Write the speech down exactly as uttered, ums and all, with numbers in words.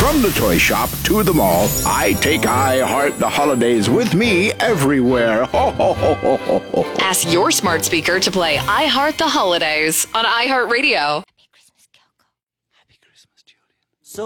From the toy shop to the mall, I take iHeart the holidays with me everywhere. Ho, ho, ho, ho, ho, ho. Ask your smart speaker to play iHeart the Holidays on iHeartRadio.